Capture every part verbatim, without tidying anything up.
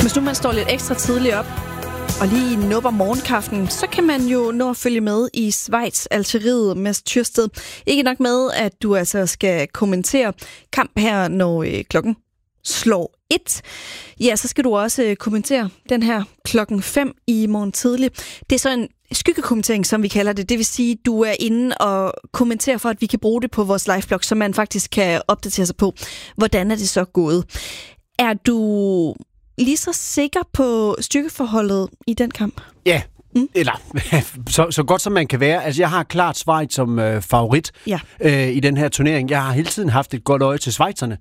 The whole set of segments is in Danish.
Hvis nu man står lidt ekstra tidligt op og lige nupper morgenkaffen, så kan man jo nå at følge med i Schweiz, Algeriet, Mads Tyrsted. Ikke nok med, at du altså skal kommentere kamp her, når øh, klokken slår et. Ja, så skal du også øh, kommentere den her klokken fem i morgen tidlig. Det er så en skyggekommentering, som vi kalder det. Det vil sige, du er inde og kommenterer for, at vi kan bruge det på vores liveblog, så man faktisk kan opdatere sig på, hvordan er det så gået. Er du lige så sikker på styrkeforholdet i den kamp? Ja, mm. eller så, så godt som man kan være. Altså, jeg har klart Schweiz som øh, favorit ja. øh, i den her turnering. Jeg har hele tiden haft et godt øje til schweizerne.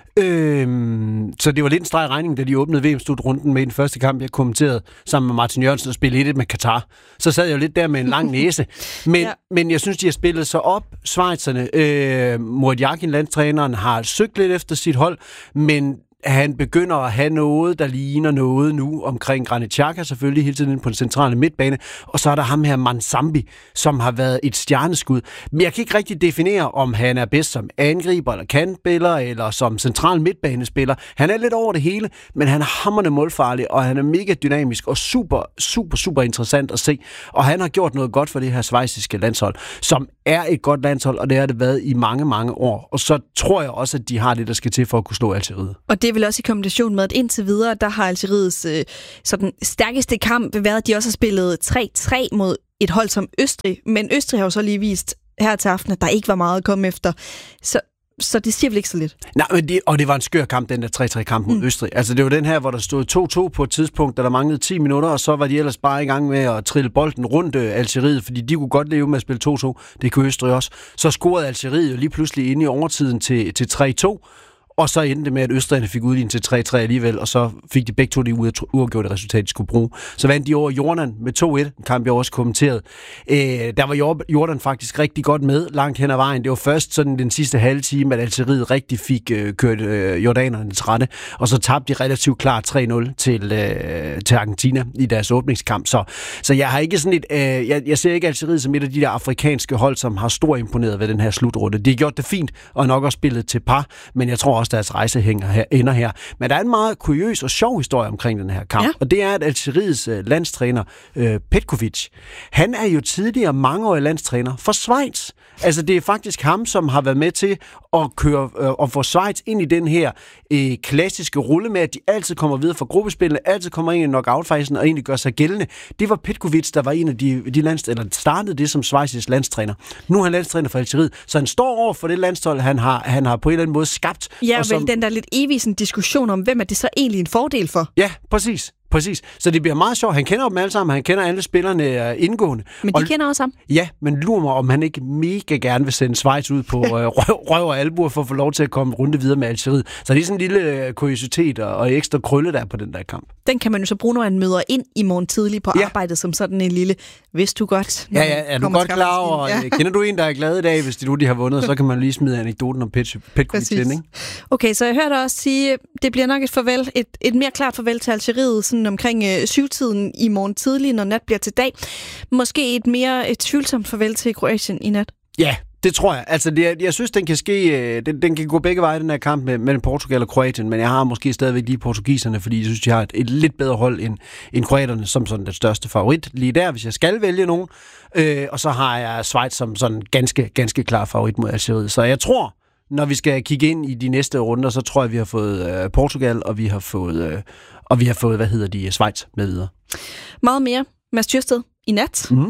Øhm, så det var lidt en streg regning, da de åbnede V M-slutrunden med den første kamp, jeg kommenterede sammen med Martin Jørgensen og spillede et med Katar. Så sad jeg jo lidt der med en lang næse. Men, ja. men jeg synes, de har spillet sig op, schweizerne. Øh, Murat Yakin, landstræneren, har søgt lidt efter sit hold, men han begynder at have noget, der ligner noget nu omkring Granit Xhaka, selvfølgelig hele tiden på den centrale midtbane. Og så er der ham her, Mansambi, som har været et stjerneskud. Men jeg kan ikke rigtig definere, om han er bedst som angriber eller kantspiller, eller som central midtbanespiller. Han er lidt over det hele, men han er hamrende målfarlig, og han er mega dynamisk og super, super, super interessant at se. Og han har gjort noget godt for det her schweiziske landshold, som er et godt landshold, og det har det været i mange, mange år. Og så tror jeg også, at de har det, der skal til for at kunne slå Algeriet. Og det er vel også i kombination med, at indtil videre, der har Algeriets øh, sådan stærkeste kamp været, at de også har spillet tre tre mod et hold som Østrig. Men Østrig har jo så lige vist her til aften, at der ikke var meget at komme efter. Så, så det siger vel ikke så lidt. Nej, men det, og det var en skør kamp, den der tre tre kamp mod mm. Østrig. Altså det var den her, hvor der stod to to på et tidspunkt, da der manglede ti minutter, og så var de ellers bare i gang med at trille bolden rundt øh, Algeriet, fordi de kunne godt leve med at spille to to. Det kunne Østrig også. Så scorede Algeriet jo lige pludselig inde i overtiden til, til tre to. Og så endte det med, at østrigerne fik udlignet til tre tre alligevel, og så fik de begge to det uafgjorte resultat, de skulle bruge. Så vandt de over Jordan med to et, en kamp jeg også kommenteret. Øh, der var Jordan faktisk rigtig godt med langt hen ad vejen. Det var først sådan den sidste halve time, at Algeriet rigtig fik øh, kørt øh, jordanerne til rette, og så tabte de relativt klart tre nul til, øh, til Argentina i deres åbningskamp. Så, så jeg har ikke sådan et, øh, jeg, jeg ser ikke Algeriet som et af de der afrikanske hold, som har stor imponeret ved den her slutrunde. De har gjort det fint, og nok også spillet til par, men jeg tror også, deres rejse hænger her, ender her. Men der er en meget kuriøs og sjov historie omkring den her kamp, ja. Og det er, at Algeriets øh, landstræner øh, Petkovic, han er jo tidligere mangeårig landstræner for Schweiz. Altså det er faktisk ham, som har været med til at køre øh, og få Schweiz ind i den her øh, klassiske rulle med, at de altid kommer videre fra gruppespillene, altid kommer ind i knockout-fasen og egentlig gør sig gældende. Det var Petkovic, der var en af de, de landstræner, der startede det som Schweiz' landstræner. Nu er han landstræner for Algeriet, så han står over for det landshold, han har, han har på en eller anden måde skabt. Ja, og som, vel den der lidt evige sådan, diskussion om, hvem er det så egentlig en fordel for? Ja, præcis. Præcis. Så det bliver meget sjovt. Han kender dem alle sammen. Han kender alle spillerne indgående. Men de og, kender også ham? Ja, men lurer mig, om han ikke mega gerne vil sende Schweiz ud på røv, røv og albuer for at få lov til at komme runde videre med Algeriet. Så det er sådan en lille kuriositet og, og ekstra krølle, der er på den der kamp. Den kan man jo så bruge, når han møder ind i morgen tidlig på ja. arbejdet, som sådan en lille, hvis du godt... Ja, ja, er du godt klar over... Ja. Kender du en, der er glad i dag, hvis de nu de har vundet, så kan man lige smide anekdoten om Petkovic ind, ikke? Okay, så jeg hørte dig også sige, det bliver nok et farvel, et, et mere klart farvel til Algeriet, sådan omkring øh, syvtiden i morgen tidlig, når nat bliver til dag. Måske et mere et tvivlsomt farvel til Kroatien i nat. Ja, det tror jeg. Altså, det, jeg synes, den kan ske, den, den kan gå begge veje, den her kamp med, mellem Portugal og Kroatien, men jeg har måske stadigvæk lige portugiserne, fordi jeg synes, de har et, et lidt bedre hold end, end kroaterne, som sådan den største favorit lige der, hvis jeg skal vælge nogen. Øh, og så har jeg Schweiz som sådan ganske, ganske klar favorit mod Algeriet. Så jeg tror, når vi skal kigge ind i de næste runder, så tror jeg, vi har fået øh, Portugal, og vi har fået, øh, og vi har fået, hvad hedder de, Schweiz med videre. Meget mere, Mads Tyrsted, i nat. Mm.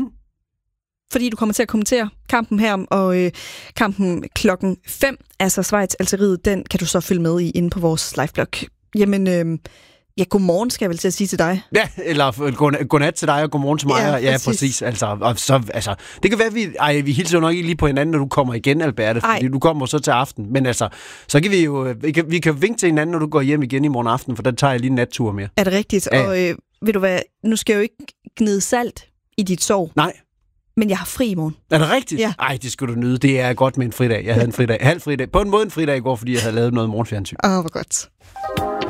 Fordi du kommer til at kommentere kampen her, og øh, kampen klokken fem, altså Schweiz-Algeriet, den kan du så følge med i inde på vores liveblog. Jamen, øh, ja, godmorgen skal jeg vel til at sige til dig. Ja, eller godnat til dig, og godmorgen til mig. Ja, ja, præcis. præcis. Altså, og så, altså, det kan være, at vi, ej, vi hilser jo nok ikke lige på hinanden, når du kommer igen, Alberte, fordi ej. Du kommer så til aften. Men altså, så kan vi jo, vi kan, vi kan vinke til hinanden, når du går hjem igen i morgen aften, for der tager jeg lige en nattur mere. Er det rigtigt? Ja. Og øh, ved du hvad, nu skal jeg jo ikke gnide salt i dit sov. Nej. Men jeg har fri i morgen. Er det rigtigt? Ja. Ej, det skal du nyde. Det er godt med en fridag. Jeg havde en fridag. Halv fridag. På en måde en fridag i går, fordi jeg havde lavet noget morgenfjernsyn. Åh, oh, hvor godt.